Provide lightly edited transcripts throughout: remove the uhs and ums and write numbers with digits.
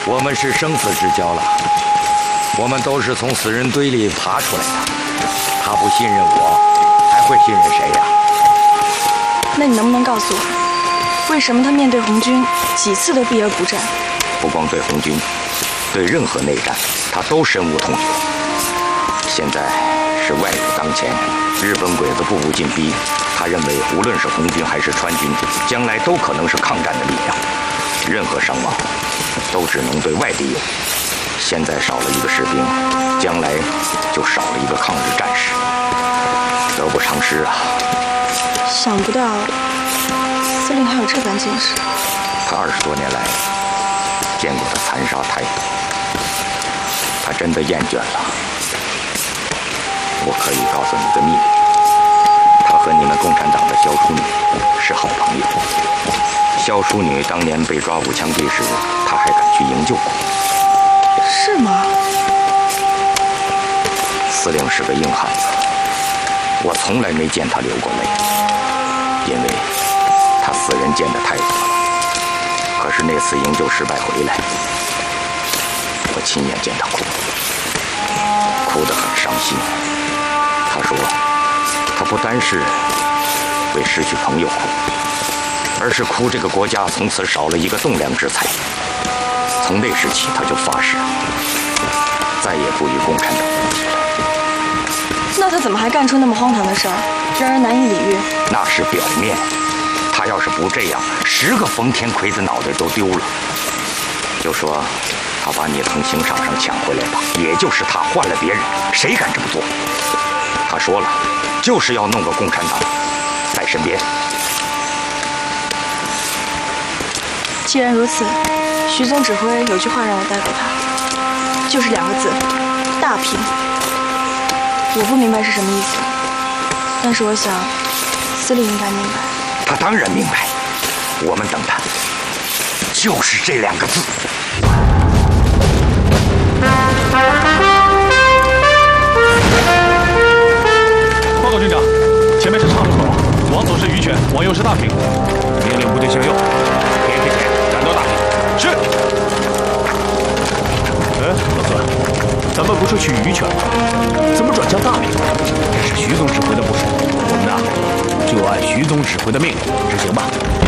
我们是生死之交了，我们都是从死人堆里爬出来的。他不信任我，还会信任谁呀？ 那你能不能告诉我，为什么他面对红军几次都避而不战？ 不光对红军，对任何内战，他都深恶痛绝。现在是外辱当前，日本鬼子步步进逼，他认为无论是红军还是川军，将来都可能是抗战的力量，任何伤亡都只能对外敌有。现在少了一个士兵，将来就少了一个抗日战士，得不偿失啊！ 想不到司令还有这般见识。 他20多年来见过的残杀太多，他真的厌倦了。我可以告诉你个秘密，他和你们共产党的萧淑女是好朋友。萧淑女当年被抓5枪毙时，他还敢去营救过。 是吗？ 司令是个硬汉子，我从来没见他流过泪，因为他死人见得太多了。可是那次营救失败回来，我亲眼见他哭得很伤心。他说，他不单是为失去朋友哭，而是哭这个国家从此少了一个栋梁之才。从那时起，他就发誓再也不与共产党为敌了。 那他怎么还干出那么荒唐的事儿，让人难以理喻？ 那是表面，他要是不这样，10个冯天奎的脑袋都丢了。就说他把你从刑场上抢回来吧，也就是他换了别人，谁敢这么做？他说了，就是要弄个共产党在身边。 既然如此，徐总指挥有句话让我带给他，就是2个字：大平。我不明白是什么意思，但是我想，司令应该明白。 他当然明白，我们等他，就是这2个字。 报告军长，前面是岔路口，往左是鱼泉，往右是大平。 命令部队向右，别给钱，赶到大平。 是。哎，老孙，咱们不是去鱼泉吗？怎么转向大平？这是徐总指挥的部署，我们呢就按徐总指挥的命令执行吧。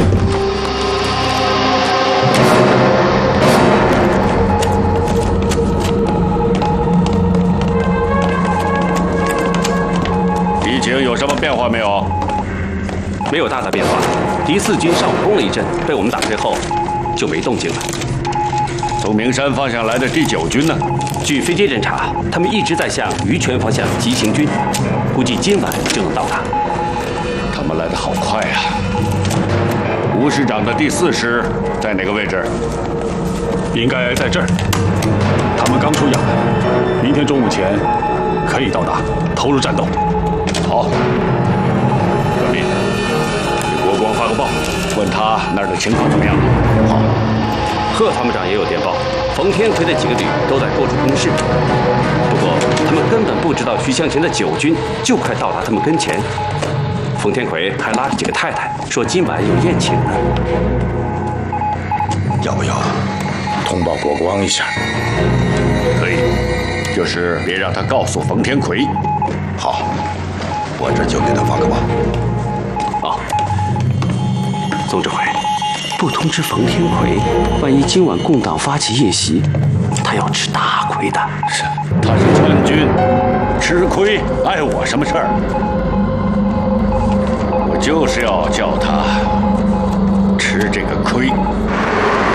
敌情有什么变化没有？ 没有大的变化。敌4军上午攻了一阵，被我们打退后，就没动静了。 从名山方向来的第9军呢？ 据飞机侦察，他们一直在向鱼泉方向急行军，估计今晚就能到达。 他们来得好快呀！吴师长的第4师在哪个位置？ 应该在这儿。他们刚出亚南，明天中午前可以到达，投入战斗。 好，革命，给国光发个报，问他那儿的情况怎么样。好。 贺参谋长也有电报，冯天奎的几个旅都在各处攻势。不过他们根本不知道徐向前的9军就快到达他们跟前。冯天奎还拉着几个太太说今晚有宴请呢。 要不要通报国光一下？ 可以，就是别让他告诉冯天奎。 好，我这就给他发个报。 好，总指挥。不通知冯天奎，万一今晚共党发起夜袭，他要吃大亏的。 是，他是川军，吃亏碍我什么事儿？我就是要叫他吃这个亏。